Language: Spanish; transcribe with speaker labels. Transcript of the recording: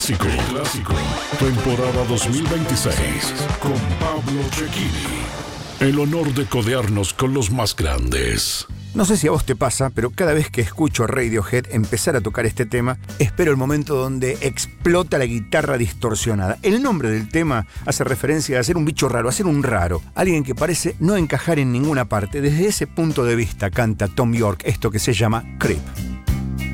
Speaker 1: Clásico, temporada 2026, con Pablo Cecchini. El honor de codearnos con los más grandes.
Speaker 2: No sé si a vos te pasa, pero cada vez que escucho a Radiohead empezar a tocar este tema, espero el momento donde explota la guitarra distorsionada. El nombre del tema hace referencia a ser un bicho raro, a ser un raro, alguien que parece no encajar en ninguna parte. Desde ese punto de vista canta Thom Yorke esto que se llama Creep.